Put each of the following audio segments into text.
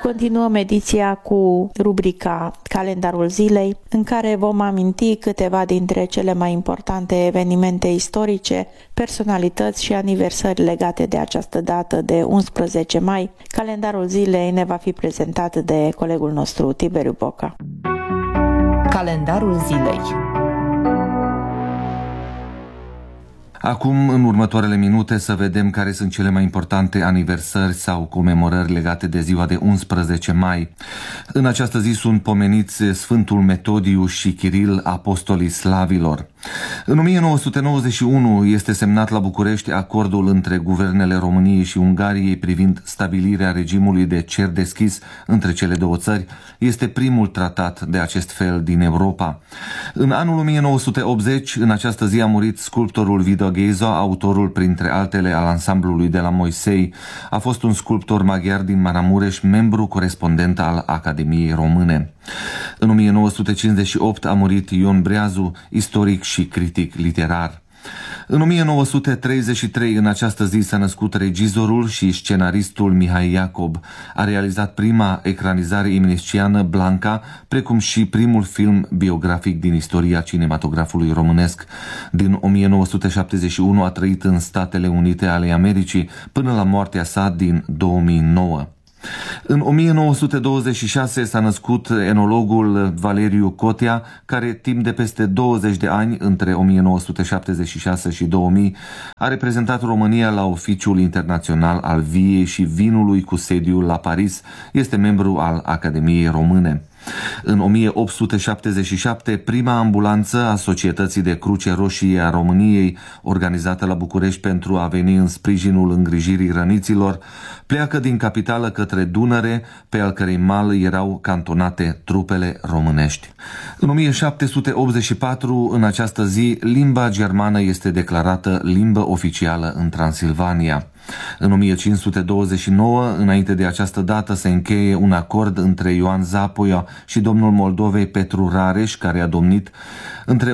Continuăm ediția cu rubrica Calendarul zilei, în care vom aminti câteva dintre cele mai importante evenimente istorice, personalități și aniversări legate de această dată de 11 mai. Calendarul zilei ne va fi prezentat de colegul nostru Tiberiu Boca. Calendarul zilei. Acum, în următoarele minute, să vedem care sunt cele mai importante aniversări sau comemorări legate de ziua de 11 mai. În această zi sunt pomeniți Sfântul Metodiu și Chiril, apostolii slavilor. În 1991 este semnat la București acordul între guvernele României și Ungariei privind stabilirea regimului de cer deschis între cele două țări. Este primul tratat de acest fel din Europa. În anul 1980, în această zi a murit sculptorul Vidor Ghezo, autorul, printre altele, al ansamblului de la Moisei. A fost un sculptor maghiar din Maramureș, membru corespondent al Academiei Române. În 1958 a murit Ion Breazu, istoric și critic literar. În 1933, în această zi, s-a născut regizorul și scenaristul Mihai Iacob. A realizat prima ecranizare imnisciană, Blanca, precum și primul film biografic din istoria cinematografului românesc. Din 1971 a trăit în Statele Unite ale Americii până la moartea sa din 2009. În 1926 s-a născut enologul Valeriu Cotea, care timp de peste 20 de ani, între 1976 și 2000, a reprezentat România la Oficiul Internațional al Viei și Vinului cu sediul la Paris. Este membru al Academiei Române. În 1877, prima ambulanță a Societății de Cruce Roșie a României, organizată la București pentru a veni în sprijinul îngrijirii răniților, pleacă din capitală către Dunăre, pe al cărei mal erau cantonate trupele românești. În 1784, în această zi, limba germană este declarată limbă oficială în Transilvania. În 1529, înainte de această dată, se încheie un acord între Ioan Zapoia și domnul Moldovei Petru Rareș, care a domnit între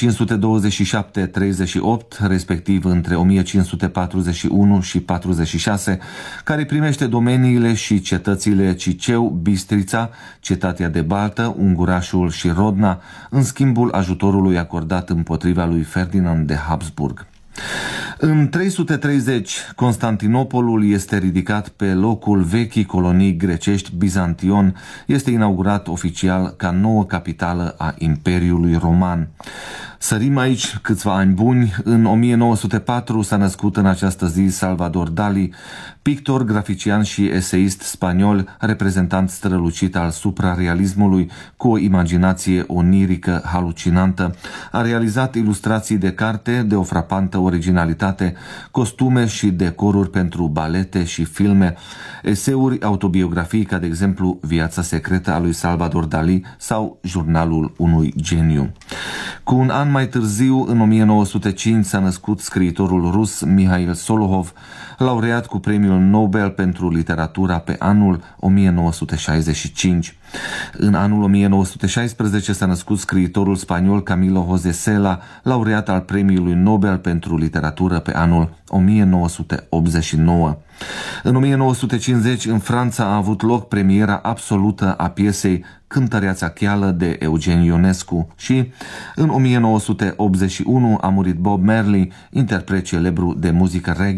1527-38, respectiv între 1541 și 46, care primește domeniile și cetățile Ciceu, Bistrița, Cetatea de Baltă, Ungurașul și Rodna, în schimbul ajutorului acordat împotriva lui Ferdinand de Habsburg. În 330, Constantinopolul este ridicat pe locul vechii colonii grecești Bizantion. Este inaugurat oficial ca nouă capitală a Imperiului Roman. Sărim aici câțiva ani buni. În 1904 s-a născut în această zi Salvador Dali, pictor, grafician și eseist spaniol, reprezentant strălucit al suprarealismului, cu o imaginație onirică halucinantă. A realizat ilustrații de carte de o frapantă originalitate, costume și decoruri pentru balete și filme, eseuri, autobiografii, ca de exemplu Viața secretă a lui Salvador Dali sau Jurnalul unui geniu. Cu un an mai târziu, în 1905, s-a născut scriitorul rus Mihail Solohov, laureat cu premiul Nobel pentru literatura pe anul 1965. În anul 1916 s-a născut scriitorul spaniol Camilo José Cela, laureat al premiului Nobel pentru literatură pe anul 1989. În 1950, în Franța, a avut loc premiera absolută a piesei Cântăreața cheală de Eugen Ionescu și în 1981 a murit Bob Marley, interpret celebru de muzică reggae,